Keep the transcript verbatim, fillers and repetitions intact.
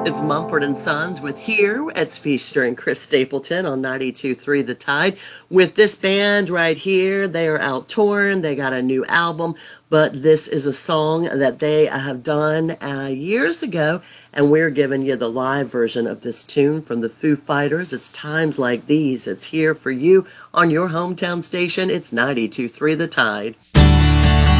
It's Mumford and Sons with Here. It's Feaster and Chris Stapleton on ninety-two point three The Tide. With this band right here, they are out touring. They got a new album, but this is a song that they have done uh, years ago, and we're giving you the live version of this tune from the Foo Fighters. It's Times Like These. It's here for you on your hometown station. It's ninety-two point three The Tide.